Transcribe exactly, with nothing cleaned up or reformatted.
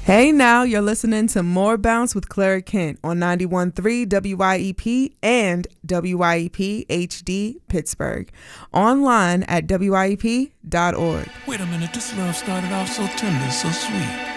Hey now, you're listening to More Bounce with Clara Kent on ninety-one point three W Y E P and W Y E P H D Pittsburgh. Online at W Y E P dot org. Wait a minute, this love started off so tender, so sweet.